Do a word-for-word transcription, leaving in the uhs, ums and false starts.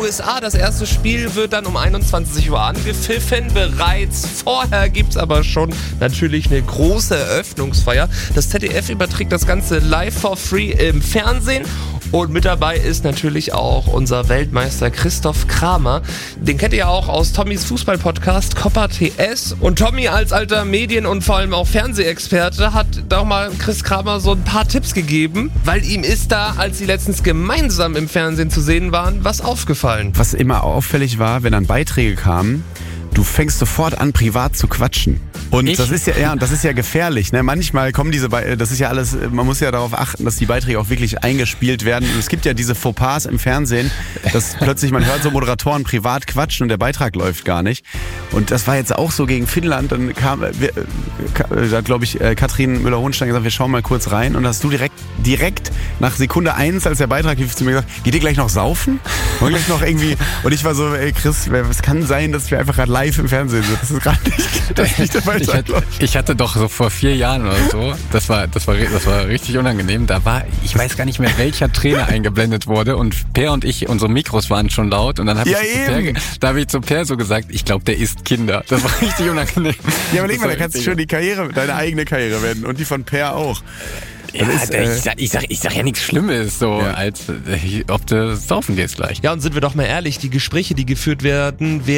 U S A. Das erste Spiel wird dann um einundzwanzig Uhr angepfiffen. Bereits vorher gibt's aber schon natürlich eine große Eröffnungsfeier. Das Z D F überträgt das Ganze live for free im Fernsehen. Und mit dabei ist natürlich auch unser Weltmeister Christoph Kramer. Den kennt ihr ja auch aus Tommys Fußball-Podcast Copper T S. Und Tommy als alter Medien- und vor allem auch Fernsehexperte hat doch mal Chris Kramer so ein paar Tipps gegeben, weil ihm ist da, als sie letztens gemeinsam im Fernsehen zu sehen waren, was aufgefallen. Was immer auffällig war, wenn dann Beiträge kamen, du fängst sofort an, privat zu quatschen. Und Ich? das ist ja, ja, und das ist ja gefährlich. Ne? Manchmal kommen diese, Be- das ist ja alles, man muss ja darauf achten, dass die Beiträge auch wirklich eingespielt werden. Und es gibt ja diese Fauxpas im Fernsehen, dass plötzlich man hört so Moderatoren privat quatschen und der Beitrag läuft gar nicht. Und das war jetzt auch so gegen Finnland. Dann kam, äh, da glaube ich, äh, Katrin Müller-Hohenstein gesagt, wir schauen mal kurz rein. Und da hast du direkt, direkt nach Sekunde eins, als der Beitrag lief, zu mir gesagt, geht ihr gleich noch saufen? Und gleich noch irgendwie. Und ich war so, ey Chris, es kann sein, dass wir einfach gerade live im Fernsehen sind. Das ist gerade nicht, das ist nicht der Beitrag. Ich hatte, ich hatte doch so vor vier Jahren oder so, das war, das war, das war richtig unangenehm. Da war, ich weiß gar nicht mehr, welcher Trainer eingeblendet wurde und Per und ich, unsere Mikros waren schon laut und dann habe Ja, ich, zu Per, da hab ich zu Per so gesagt, ich glaube, der isst Kinder. Das war richtig unangenehm. Ja, überleg mal, da Das war kannst du richtig- schon die Karriere, deine eigene Karriere werden und die von Per auch. Ja, Das ist, da- äh, ich, sag, ich, sag, ich sag ja nichts Schlimmes, so Ja. als äh, ob du saufen gehst gleich. Ja, und sind wir doch mal ehrlich, die Gespräche, die geführt werden,